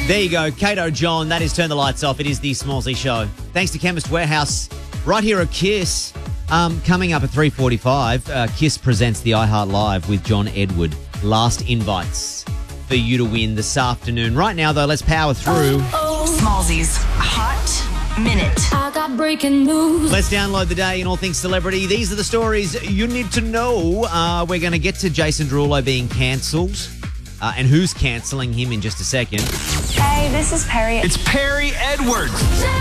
There you go, Kato John. That is Turn the Lights Off. It is the Smallsy Show. Thanks to Chemist Warehouse. Right here at KISS. Coming up at 3:45, KISS presents the iHeart Live with John Edward. Last invites for you to win this afternoon. Right now, though, let's power through. Smallsy's Hot Minute. I got breaking news. Let's download the day in all things celebrity. These are the stories you need to know. We're going to get to Jason Derulo being cancelled. And who's cancelling him in just a second. Hey, this is Perry. It's Perry Edwards.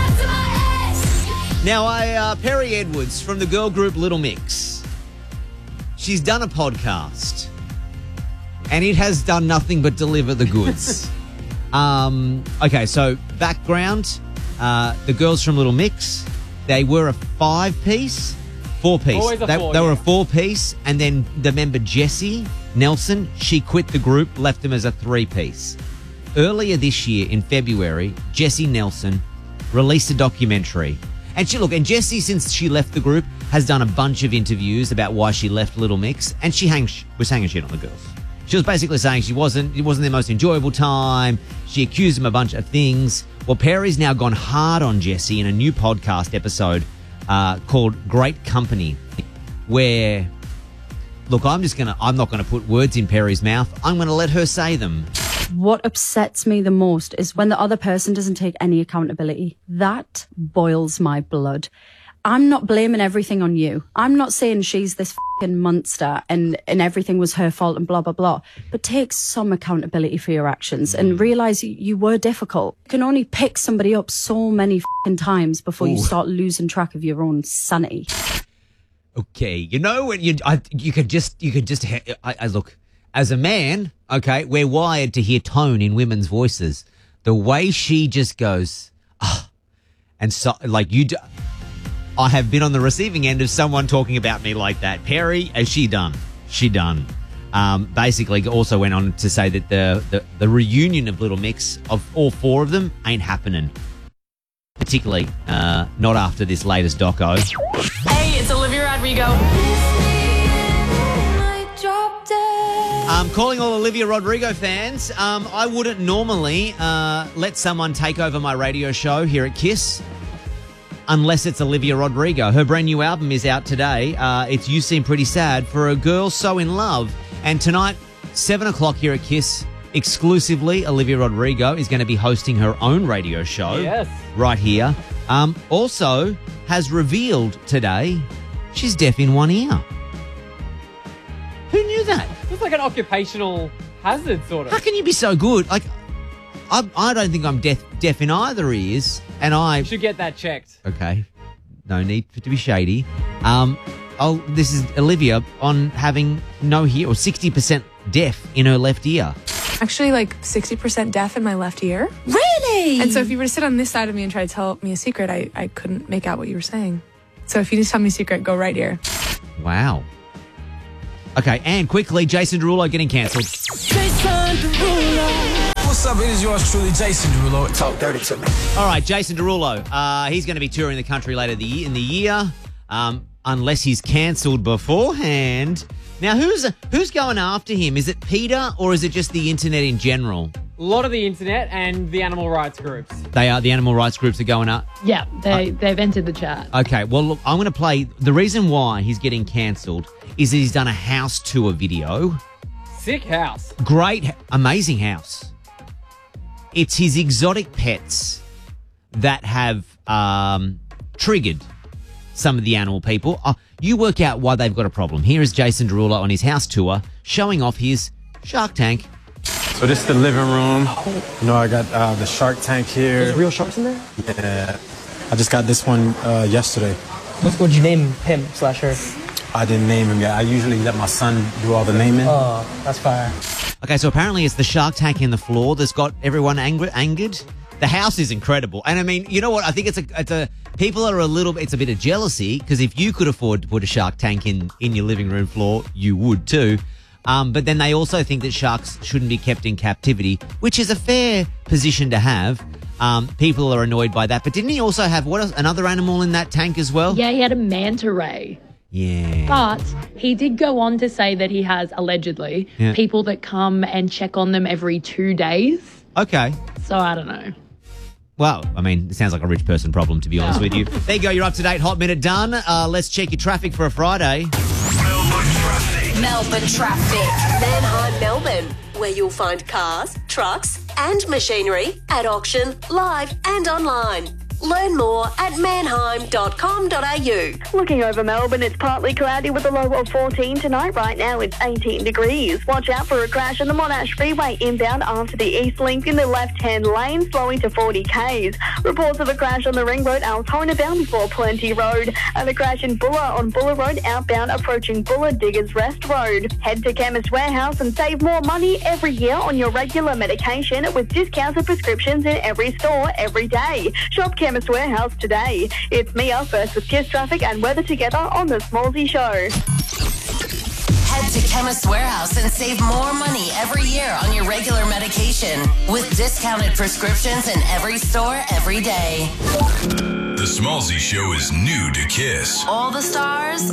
Now, Perry Edwards from the girl group Little Mix. She's done a podcast. And it has done nothing but deliver the goods. Okay, so background. The girls from Little Mix, they were a 5-piece. 4-piece. Always a four, they were a 4-piece, and then the member Jessie Nelson, she quit the group, left them as a 3-piece. Earlier this year, in February, Jessie Nelson released a documentary. And Jessie, since she left the group, has done a bunch of interviews about why she left Little Mix, and she was hanging shit on the girls. She was basically saying it wasn't their most enjoyable time. She accused them of a bunch of things. Well, Perry's now gone hard on Jessie in a new podcast episode called Great Company, where, look, I'm not going to put words in Perry's mouth. I'm going to let her say them. What upsets me the most is when the other person doesn't take any accountability. That boils my blood. I'm not blaming everything on you. I'm not saying she's this fucking monster and everything was her fault and blah, blah, blah. But take some accountability for your actions and realise you were difficult. You can only pick somebody up so many fucking times before you start losing track of your own sanity. Okay, you know when you could just look, as a man, okay, we're wired to hear tone in women's voices. The way she just goes, and so like you do. I have been on the receiving end of someone talking about me like that. Perry, is she done? She done. Basically, also went on to say that the reunion of Little Mix, of all 4 of them, ain't happening. Particularly not after this latest doco. Hey, it's Olivia Rodrigo. Calling all Olivia Rodrigo fans. I wouldn't normally let someone take over my radio show here at KISS. Unless it's Olivia Rodrigo. Her brand new album is out today. It's You Seem Pretty Sad for a Girl So In Love. And tonight, 7 o'clock here at KISS, exclusively, Olivia Rodrigo is going to be hosting her own radio show. Yes. Right here. Also has revealed today she's deaf in one ear. Who knew that? It's like an occupational hazard, sort of. How can you be so good? Like, I don't think I'm deaf in either ears, and You should get that checked. Okay, no need to be shady. This is Olivia on having no hear, or 60% deaf in her left ear. Actually, like 60% deaf in my left ear. Really? And so if you were to sit on this side of me and try to tell me a secret, I couldn't make out what you were saying. So if you need to tell me a secret, go right here. Wow. Okay, and quickly, Jason Derulo getting cancelled. What's up? It is yours truly, Jason Derulo. Talk dirty to me. All right, Jason Derulo. He's going to be touring the country later in the year, unless he's cancelled beforehand. Now, who's going after him? Is it Peter or is it just the internet in general? A lot of the internet and the animal rights groups. They are, the animal rights groups are going up. Yeah, they've entered the chat. Okay, well, look, I'm going to play. The reason why he's getting cancelled is that he's done a house tour video. Sick house. Great, amazing house. It's his exotic pets that have triggered some of the animal people. You work out why they've got a problem. Here is Jason Derulo on his house tour showing off his Shark Tank. So this is the living room. You know, I got the Shark Tank here. There's real sharks in there? Yeah. I just got this one yesterday. What'd you name him / her? I didn't name him yet. I usually let my son do all the naming. Oh, that's fire. Okay, so apparently it's the Shark Tank in the floor that's got everyone angered. The house is incredible. And I mean, you know what? I think it's a people are it's a bit of jealousy, because if you could afford to put a Shark Tank in your living room floor, you would too. But then they also think that sharks shouldn't be kept in captivity, which is a fair position to have. People are annoyed by that. But didn't he also have another animal in that tank as well? Yeah, he had a manta ray. Yeah. But he did go on to say that he has, allegedly, people that come and check on them every 2 days. Okay. So I don't know. Well, I mean, it sounds like a rich person problem, to be honest with you. There you go. You're up to date. Hot Minute done. Let's check your traffic for a Friday. Melbourne Traffic. Manheim, Melbourne, where you'll find cars, trucks and machinery at auction, live and online. Learn more at manheim.com.au. Looking over Melbourne, it's partly cloudy with a low of 14 tonight. Right now, it's 18 degrees. Watch out for a crash on the Monash Freeway inbound after the East Link in the left-hand lane, slowing to 40 k's. Reports of a crash on the Ring Road, Altona bound before Plenty Road, and a crash in Buller on Buller Road outbound approaching Buller Diggers Rest Road. Head to Chemist Warehouse and save more money every year on your regular medication with discounted prescriptions in every store every day. Shop Chemist Warehouse today. It's Mia first with Kiss Traffic and weather together on the Smallsy Show. Head to Chemist Warehouse and save more money every year on your regular medication with discounted prescriptions in every store every day. The Smallsy Show is new to Kiss. All the stars